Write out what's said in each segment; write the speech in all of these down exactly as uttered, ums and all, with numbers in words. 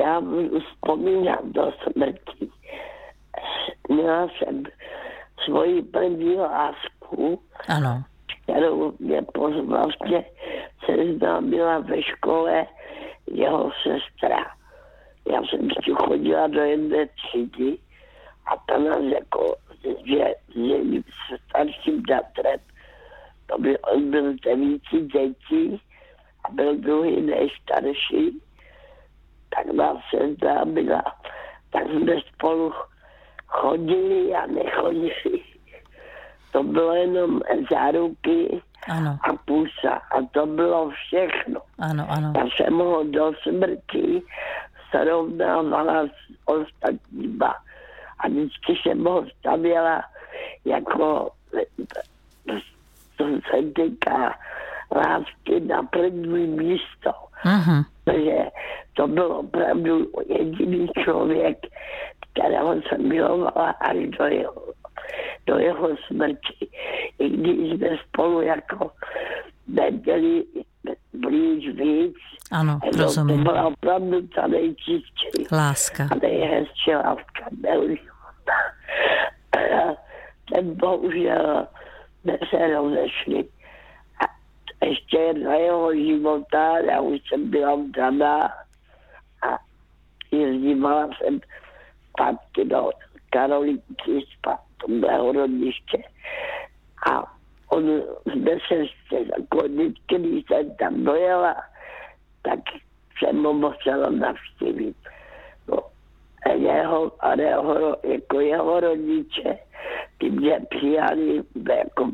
já vzpomínám do smrti. Měla jsem svoji první lásku, ano. kterou mě vlastně seznámila ve škole jeho sestra. Já jsem si chodila do jedné třídy a ta nás jako, že s jedním starším bratrem, to byl, on byl z devíti dětí a byl druhý nejstarší, tak nás seznámila, tak jsme spolu chodili a nechodili. To bylo jenom záruky ano. a pusa a to bylo všechno. Ano, ano. Já jsem ho do smrti srovnávala s ostatníma a vždycky jsem ho stavěla jako, co se týká lásky, na první místo. Uh-huh. Takže to byl opravdu jediný člověk, kterého jsem milovala až do jeho, do jeho smrti. I když jsme spolu jako nebyli blíž víc. Ano, rozumím. To byla opravdu ta nejčistší. Láska. A nejhezčí láska byl života. Ten bohužel se rozešli. A ještě jedna jeho života, já už jsem byla vdaná a jezdívala jsem zpátky do Karolinky, zpátky do mého rodiště. A on jsme se jako vždycky, když jsem tam dojela, tak jsem ho musela navštívit. No, a jeho, a jeho, jako jeho rodiče, ty mě přijali jako,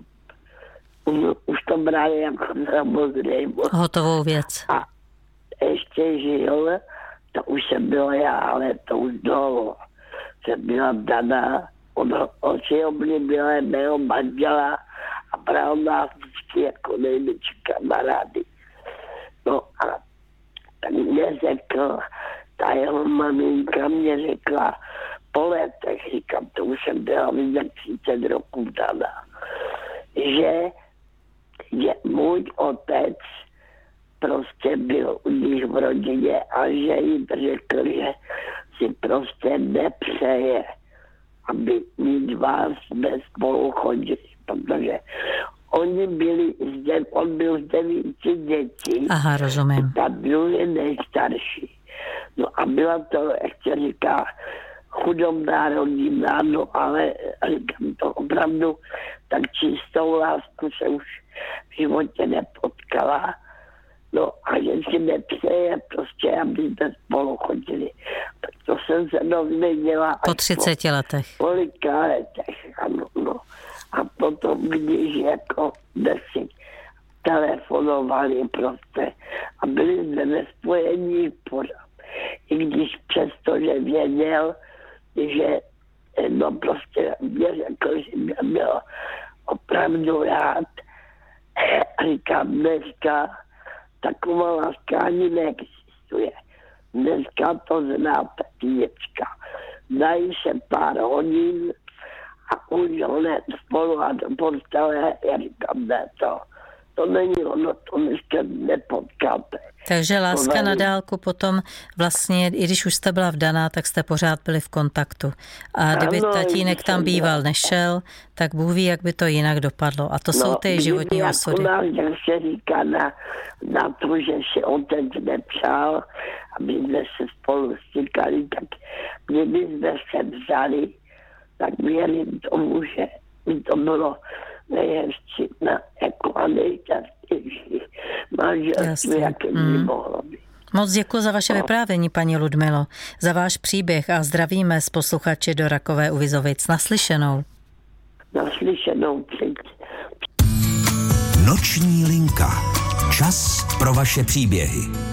už to brali jako samozřejmost. Hotovou věc. A ještě žil, to už jsem byla já, ale to už dlouho. Jsem byla daná, on, on si oblíbil mého manžela a bral nás vždycky jako největší kamarády. No a tak mě řekl, ta jeho maminka mě řekla, po letech, říkám, to už jsem byla vidět třicet roků daná, že, že můj otec prostě byl u nich v rodině a že jim řekl, že si prostě nepřeje, aby my dva jsme spolu chodili, protože oni byli, on byl z devíti dětí. Aha, rozumím. Ta druhý nejstarší. No a byla to, jak se říká, chudobná rodina, no ale říkám to opravdu, tak čistou lásku se už v životě nepotkala. No a že si nepřeje prostě, aby jsme spolu chodili. Tak to jsem se dozvěděla. Po třiceti letech. Kolika letech, ano, no. A potom, když jako si telefonovali prostě a byli jsme ve spojení pořád. I když přesto, že věděl, že no prostě mě řekl, že mě byl opravdu rád. A říkám, dneska taková láska ani neexistuje. Dneska to zná děcka. Dají se pár hodin a už hned spolu a do postele, já říkám, ne, to, to není ono, to dneska nepotkáte. Takže láska na dálku potom vlastně, i když už jste byla vdaná, tak jste pořád byli v kontaktu. A kdyby ano, tatínek tam býval, nešel, tak Bůh ví, jak by to jinak dopadlo. A to no, jsou ty životní osudy. No, jak se říká na, na to, že si otec nepřál, aby jsme se spolu stykali, tak kdyby jsme se vzali, tak věřím tomu, že by to bylo nejhezčí jako a nejčastější manželství, jaké by mm. mohlo být. Moc děkuji za vaše no. vyprávění, paní Ludmilo, za váš příběh a zdravíme z posluchači do Rakové u Vizovic. Naslyšenou. Naslyšenou. Noční linka. Čas pro vaše příběhy.